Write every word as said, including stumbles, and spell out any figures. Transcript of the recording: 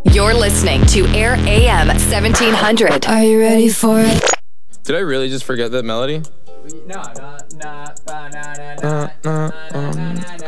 You're listening to Air A M seventeen hundred. Are you ready for it? Did I really just forget that melody? No, no, no, no, no, no, no, no,